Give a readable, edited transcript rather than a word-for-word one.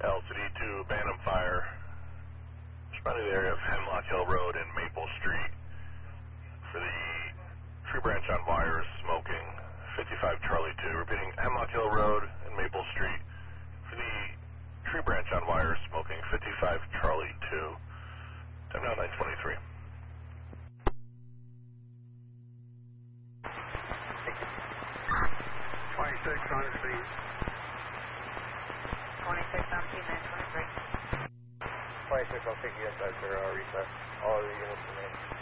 LTD to Bantam Fire. Responding to the area of Hemlock Hill Road and Maple Street for the tree branch on wires smoking 55 Charlie 2. Repeating, Hemlock Hill Road and Maple Street for the tree branch on wires smoking 55 Charlie 2. Time now 9:23. 26 on scene. 26 on scene, 923. 26, I'll take you inside, sir. I'll reset all of the units remain.